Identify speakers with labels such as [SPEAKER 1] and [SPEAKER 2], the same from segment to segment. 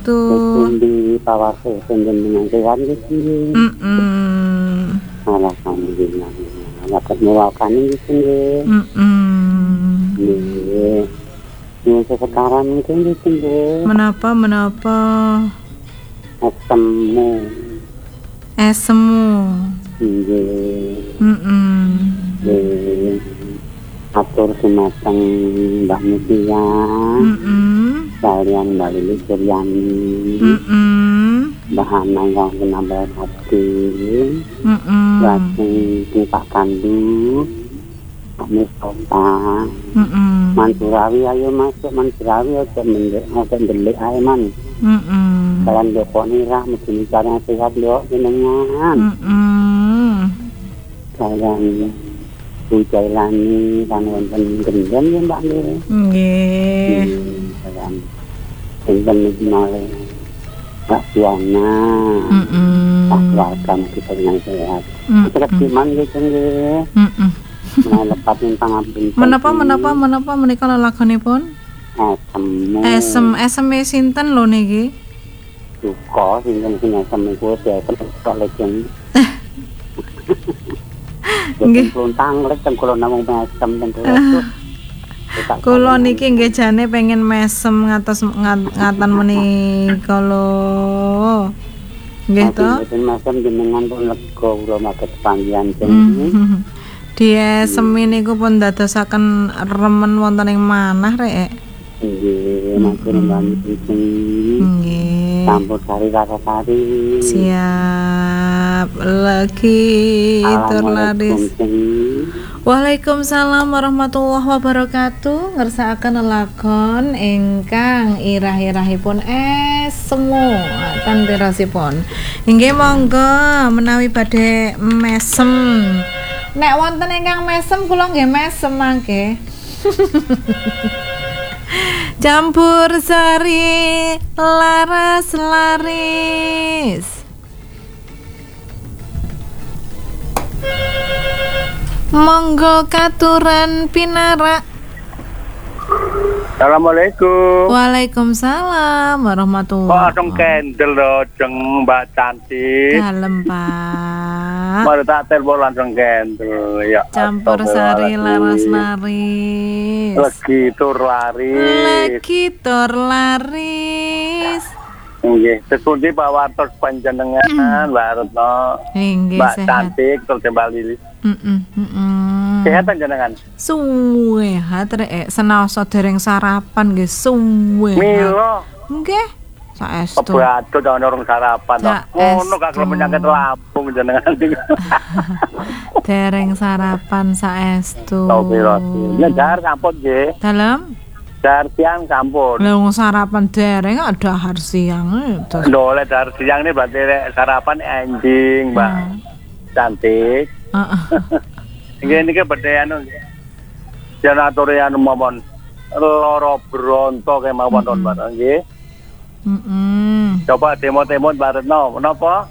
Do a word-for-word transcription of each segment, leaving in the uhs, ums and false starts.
[SPEAKER 1] Tuh.
[SPEAKER 2] Di pawarku dengan kewan gitu.
[SPEAKER 1] Mm-mm.
[SPEAKER 2] Alhamdulillah. Dapat melakukan itu.
[SPEAKER 1] Mm-mm.
[SPEAKER 2] Iya. Ini sekarang mungkin gitu.
[SPEAKER 1] Menapa menapa?
[SPEAKER 2] Asemu.
[SPEAKER 1] Esemu.
[SPEAKER 2] Iya.
[SPEAKER 1] Mm-mm.
[SPEAKER 2] Iya. Atur sumateng Mbak Mutia.
[SPEAKER 1] Mm-mm.
[SPEAKER 2] Kalian Mbak Lili Suryani.
[SPEAKER 1] Mm-mm.
[SPEAKER 2] Mbak Hana yang kenal hati.
[SPEAKER 1] Mm-mm.
[SPEAKER 2] Lagi di Pak Kandu. Pak Mustafa.
[SPEAKER 1] Mm-mm.
[SPEAKER 2] Mansurawi ayo masuk Mansurawi aja mendelik aja mendelik ayo man.
[SPEAKER 1] Mm-mm.
[SPEAKER 2] Kalian Joko Nira mesti caranya sehat lo jenengan.
[SPEAKER 1] Mm-mm.
[SPEAKER 2] Kalian Bujailani dan wonten gendeng ya Mbak nggih.
[SPEAKER 1] Nggih.
[SPEAKER 2] Kalian gendeng iki male. Mbak Diana.
[SPEAKER 1] Mm-mm.
[SPEAKER 2] Pak keluarga kita dengan sehat. Terus gimana gitu nggih.
[SPEAKER 1] Mm-mm.
[SPEAKER 2] Nah, lepas tentang abdi.
[SPEAKER 1] Menapa menapa menapa menika lelakonipun?
[SPEAKER 2] Esem.
[SPEAKER 1] Esem esem sinten lho niki?
[SPEAKER 2] Duka sing sing esem iku esem kok legend.
[SPEAKER 1] Nggih.
[SPEAKER 2] Lontang lek teng kula namung esem teng kula.
[SPEAKER 1] Kula niki nggih jane pengen mesem ngatos ngatan menika lho. Nggih to?
[SPEAKER 2] Mboten mesem jenengan pun lega kula maget panggihan jenengan.
[SPEAKER 1] Diesem niku pun dadosaken remen wonten ing manah rek.
[SPEAKER 2] Nggih, matur nuwun pinten.
[SPEAKER 1] Nggih.
[SPEAKER 2] Campur sari rasa sari.
[SPEAKER 1] Siap lagi terlaris. Waalaikumsalam warahmatullahi wabarakatuh. Ngersakaken lelakon ingkang irah-irahipun esemu tantirosipun. Inggih monggo menawi badhe mesem. Nek wonten ingkang mesem kula nggih mesem mangke. Campur sari laras laris. Monggo katuran pinarak.
[SPEAKER 3] Assalamualaikum.
[SPEAKER 1] Waalaikumsalam warahmatullahi
[SPEAKER 3] Kok asung kendel lho jeng Mbak Cantik.
[SPEAKER 1] Dalem Pak.
[SPEAKER 3] Mari tak telepon langsung kendel ya.
[SPEAKER 1] Campur sari laras laris.
[SPEAKER 3] Lagi tur laris.
[SPEAKER 1] Lagi tur laris.
[SPEAKER 3] Nggih, sepundi Pak Wartos panjenengan Mbak Retno.
[SPEAKER 1] Nggih,
[SPEAKER 3] Mbak
[SPEAKER 1] sehat.
[SPEAKER 3] Cantik tur Mbak Lili.
[SPEAKER 1] Heeh, heeh.
[SPEAKER 3] Sehat panjenengan?
[SPEAKER 1] Suwehat rek, senaosa dereng sarapan nggih suwe.
[SPEAKER 3] Milo.
[SPEAKER 1] Nggih. Saestu.
[SPEAKER 3] Kebetulan jangan orang sarapan to. Ngono kak kalau penyakit lambung jenengan.
[SPEAKER 1] Dereng sarapan saestu.
[SPEAKER 3] Astagfirullah. Ya jar sampun nggih.
[SPEAKER 1] Dalem?
[SPEAKER 3] Dar siang sampun.
[SPEAKER 1] Lah wong sarapan dereng ada har siang terus.
[SPEAKER 3] Lho lek dar siang ini berarti lek sarapan anjing, Mbak. Cantik.
[SPEAKER 1] Heeh.
[SPEAKER 3] Nggih niki badhe anu. Janatore anu momon loro bronto kemawon ton Mbak nggih.
[SPEAKER 1] Heeh.
[SPEAKER 3] Coba demo-demo Mbak Retno, menapa?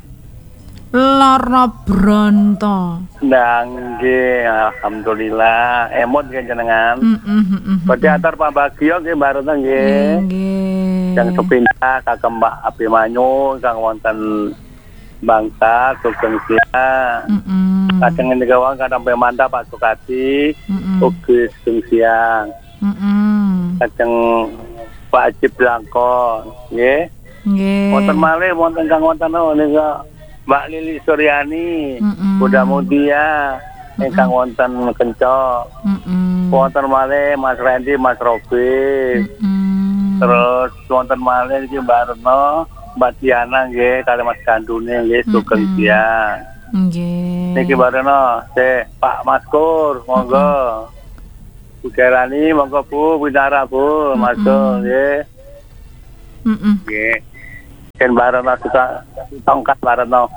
[SPEAKER 1] Loro bronto.
[SPEAKER 3] Nggih, alhamdulillah. Emot nggih jenengan.
[SPEAKER 1] Heeh, heeh.
[SPEAKER 3] Badhe antar pambagio nggih Mbak Retno nggih.
[SPEAKER 1] Nggih.
[SPEAKER 3] Yang sepindah kagem Mbak Abimanyu kang wonten Bangsa Sugeng Sia.
[SPEAKER 1] Heeh.
[SPEAKER 3] Kajeng ngendika wong kadang pemantah Pak Sukadi. Ugi Sugeng Siang.
[SPEAKER 1] Heeh.
[SPEAKER 3] Kajeng Pak Haji Blangkon, nggih.
[SPEAKER 1] Nggih.
[SPEAKER 3] Wonten malih wonten kang wonten nika Mbak Lili Suryani, Bunda Mutia, ingkang wonten Kencok.
[SPEAKER 1] Heeh.
[SPEAKER 3] Wonten malih Mas Randy, Mas Robi. Terus wonten malih iki Mbak Retno, Mbak Diana nggih, kali Mas Gandune nggih Sugeng Siang.
[SPEAKER 1] Nggih.
[SPEAKER 3] Niki Mbak Retno, Teh Pak Maskur, monggo. Bu Gerani, monggo Bu, bicara Bu, masuk nggih.
[SPEAKER 1] Heeh.
[SPEAKER 3] Nggih. Ken Barono suka tongkat Barono.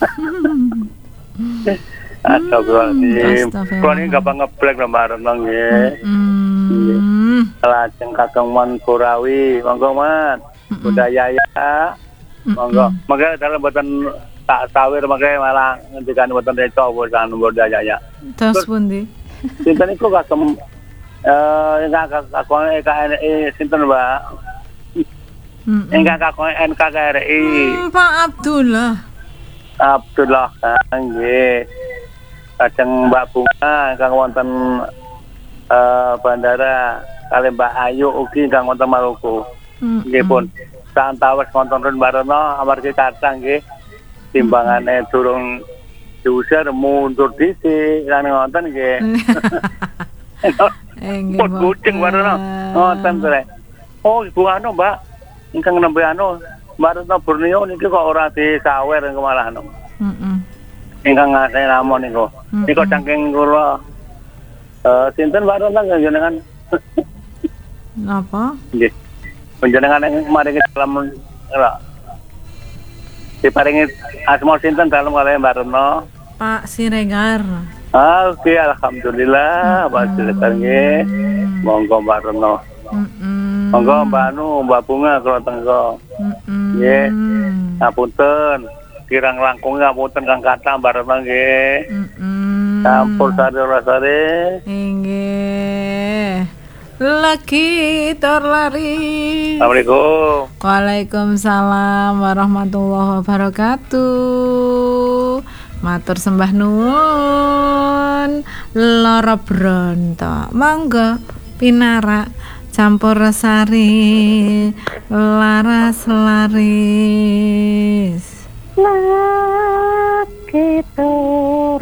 [SPEAKER 3] Astagfirullahaladzim. Kalau ini gampang ngeblek lho Barono nggih.
[SPEAKER 1] Heeh.
[SPEAKER 3] Lajeng Kakang Man Kurawi, monggo Man. Budaya ya. Monggo. Mangga dalam boten tak sawir mangga malah ngendikan boten reco boten budaya ya.
[SPEAKER 1] Terus pundi?
[SPEAKER 3] Sinten iku Kakang eh kakak kakak sinten Mbak?
[SPEAKER 1] Mm-mm.
[SPEAKER 3] Ingkang kakung N K K R I.
[SPEAKER 1] Hmm, Pak Abdullah.
[SPEAKER 3] Abdullah nggih. Kajeng Mbak Bunga ingkang wonten eh, bandara kali Mbak Ayu ugi ingkang wonten Maluku. Nggih pun. Santawis wonten ron barana amargi kacang nggih. Timbangane durung diusir mundur dhisik lan wonten nggih.
[SPEAKER 1] Enggih.
[SPEAKER 3] Pun kucing barana. Wonten to. Oh, Ibu anu, Mbak. Ingkang nembe anu Mbak Retno Borneo niki kok ora disawer engko malah anu.
[SPEAKER 1] Heeh.
[SPEAKER 3] Ingkang ngasih namon niku. Niku saking kula eh sinten Mbak Retno njenengan.
[SPEAKER 1] Napa?
[SPEAKER 3] Nggih. Panjenengan yang maringi dalam ora. Diparingi asma sinten dalem kalih Mbak Retno?
[SPEAKER 1] Pak Siregar.
[SPEAKER 3] Ah, oke, alhamdulillah, Pak Siregar nggih. Monggo Mbak Retno.
[SPEAKER 1] Heeh.
[SPEAKER 3] Monggo Mbak Anu, Mbak Bunga kula tenggo.
[SPEAKER 1] Heeh.
[SPEAKER 3] Nggih. Ngapunten. Kirang langkung ngapunten Kang Kata Mbak Retno nggih.
[SPEAKER 1] Heeh.
[SPEAKER 3] Campur sari ora sari.
[SPEAKER 1] Inggih. Lagi terlari.
[SPEAKER 3] Assalamualaikum.
[SPEAKER 1] Waalaikumsalam warahmatullahi wabarakatuh. Matur sembah nuwun. Lara bronto. Monggo pinarak campur sari laras laris.
[SPEAKER 2] Lagi tur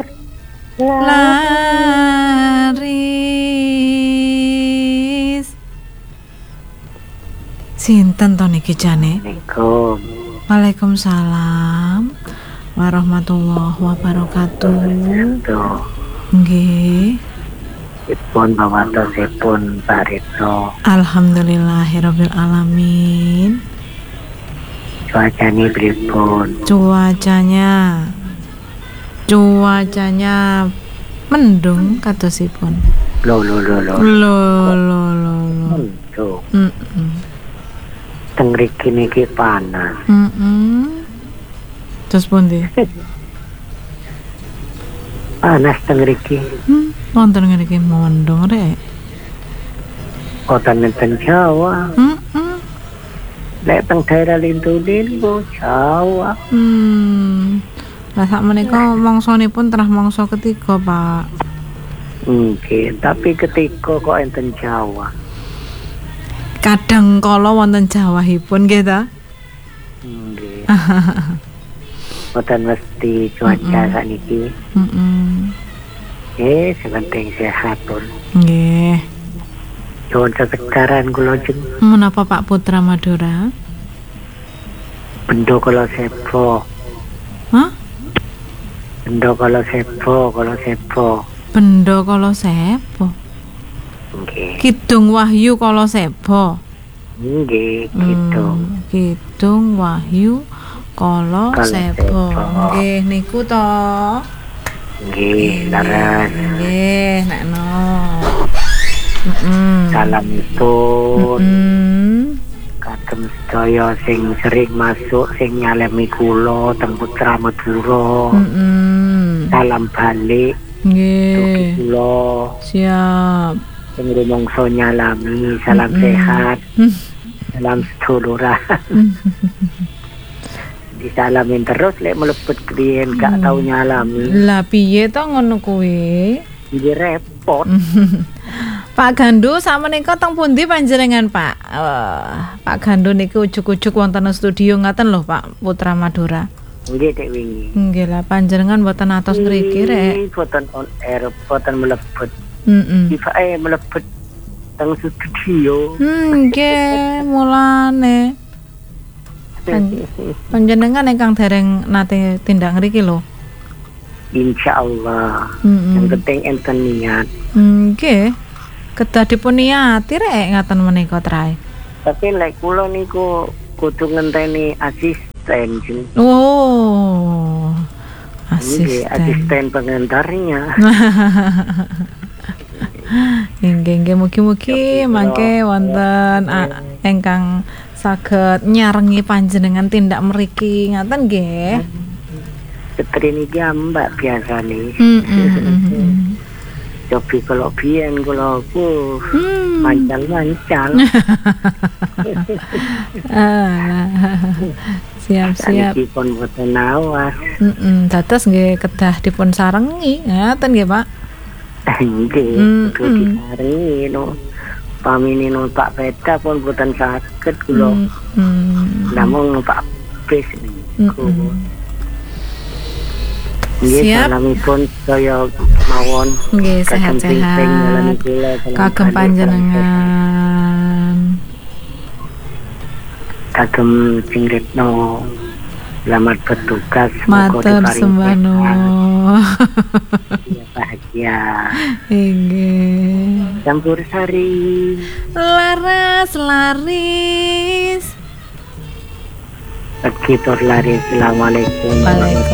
[SPEAKER 1] Laris. Sinten to niki jane?
[SPEAKER 2] Assalamualaikum.
[SPEAKER 1] Waalaikumsalam warahmatullahi wabarakatuh.
[SPEAKER 2] Tuh,
[SPEAKER 1] Nggih.
[SPEAKER 2] ipun pawatosipun Pak Retno.
[SPEAKER 1] Alhamdulillahirabbil alamin.
[SPEAKER 2] Cuacane pripun?
[SPEAKER 1] Cuacanya Cuacanya mendung katosipun.
[SPEAKER 2] Lo lo lo lo.
[SPEAKER 1] Lo lo lo lo.
[SPEAKER 2] Tuh,
[SPEAKER 1] Heeh.
[SPEAKER 2] teng mriki niki panas.
[SPEAKER 1] Heeh. Terus pundi?
[SPEAKER 2] Panas teng mriki.
[SPEAKER 1] Hmm, wonten ngene iki mondong rek.
[SPEAKER 2] Kota nenten Jawa.
[SPEAKER 1] Heeh.
[SPEAKER 2] Lek teng daerah Lintu-Lintu Jawa.
[SPEAKER 1] Hmm. Lah sak menika mangsanipun terah mangsa ketiga, Pak.
[SPEAKER 2] Nggih, tapi ketika kok enten Jawa.
[SPEAKER 1] Kadang kala wonten jawahipun nggih ta?
[SPEAKER 2] Nggih. Boten mesti cuaca sakniki.
[SPEAKER 1] Heeh.
[SPEAKER 2] Eh, sepenting sehat pun.
[SPEAKER 1] Nggih.
[SPEAKER 2] Cuman sekarang kula jeng
[SPEAKER 1] Menapa Pak Putra Madura?
[SPEAKER 2] bendo kala sebo.
[SPEAKER 1] Hah?
[SPEAKER 2] Bendo kala sebo, kala sebo.
[SPEAKER 1] Benda kala sebo.
[SPEAKER 2] Nggih.
[SPEAKER 1] Kidung Wahyu kala sebo.
[SPEAKER 2] Nggih, gitu.
[SPEAKER 1] Hmm, Kidung Wahyu kala
[SPEAKER 2] Kala
[SPEAKER 1] sebo.
[SPEAKER 2] sebo.
[SPEAKER 1] Nggih niku to.
[SPEAKER 2] Nggih, laras.
[SPEAKER 1] Nggih, nekno. Heeh.
[SPEAKER 2] Salam pun
[SPEAKER 1] Hmm.
[SPEAKER 2] kagem sedaya sing sering masuk sing nyalemi kula teng Putra Madura.
[SPEAKER 1] Heeh.
[SPEAKER 2] Salam balik
[SPEAKER 1] Nggih.
[SPEAKER 2] kula
[SPEAKER 1] Siap.
[SPEAKER 2] sing rumangsa nyalami, salam sehat.
[SPEAKER 1] Hmm.
[SPEAKER 2] Salam seduluran. Disalamin terus lek mlebet klien gak tau nyalami.
[SPEAKER 1] Lah piye to ngono kuwi?
[SPEAKER 2] Jadi repot.
[SPEAKER 1] Pak Gandu sakmenika teng pundi panjenengan, Pak? Uh, Pak Gandu niku ujug-ujug wonten studio ngaten lho, Pak Putra Madura.
[SPEAKER 2] Nggih Dek wingi.
[SPEAKER 1] Nggih lah panjenengan mboten atos mriki rek.
[SPEAKER 2] Boten on air, boten mlebet.
[SPEAKER 1] Heeh.
[SPEAKER 2] Tifae mlebet teng studio.
[SPEAKER 1] Nggih, mulane Pan- panjenengan ingkang dereng nate tindak ngriki lho.
[SPEAKER 2] Insyaallah.
[SPEAKER 1] Heeh.
[SPEAKER 2] Yang penting enten niat.
[SPEAKER 1] Nggih. Kedah dipun niati rek ngaten menika trae.
[SPEAKER 2] Tapi lek kula niku kudu ngenteni asisten. Jeng.
[SPEAKER 1] Oh.
[SPEAKER 2] Nggih,
[SPEAKER 1] Asisten.
[SPEAKER 2] asisten pengantarnya.
[SPEAKER 1] Nggih nggih mugi-mugi mangke wonten ah, ingkang saged nyarengi panjenengan tindak mriki ngaten nggih.
[SPEAKER 2] Setri niki ambak biasane.
[SPEAKER 1] Mm, mm, mm, mm.
[SPEAKER 2] Cobi kalau biyen kula ku
[SPEAKER 1] Hmm.
[SPEAKER 2] mancal-mancal.
[SPEAKER 1] Alah. Siap-siap.
[SPEAKER 2] Saniki pun boten awas.
[SPEAKER 1] Heeh, dados nggih kedah dipun sarengi, ngaten nggih, Pak.
[SPEAKER 2] Nggih,
[SPEAKER 1] Mm,
[SPEAKER 2] kudu
[SPEAKER 1] mm.
[SPEAKER 2] disarengi no. Pamini numpak peda pun boten saged kula.
[SPEAKER 1] Hmm.
[SPEAKER 2] Namung numpak bis niku.
[SPEAKER 1] Mm-mm.
[SPEAKER 2] Nggih,
[SPEAKER 1] Siap.
[SPEAKER 2] salamipun saya mawon.
[SPEAKER 1] Nggih,
[SPEAKER 2] Kagem ping-ping dalam
[SPEAKER 1] sehat-sehat.
[SPEAKER 2] kula, salam
[SPEAKER 1] Kagem
[SPEAKER 2] balik,
[SPEAKER 1] panjenengan.
[SPEAKER 2] Kagem sing retno. Selamat bertugas. Semoga
[SPEAKER 1] Matur
[SPEAKER 2] diparingi
[SPEAKER 1] sembah
[SPEAKER 2] sehat,
[SPEAKER 1] nuwun.
[SPEAKER 2] bahagia.
[SPEAKER 1] Inggih.
[SPEAKER 2] Campur sari.
[SPEAKER 1] Laras laris.
[SPEAKER 2] Pergi berlari. Assalamualaikum.
[SPEAKER 1] Waalaikumsalam.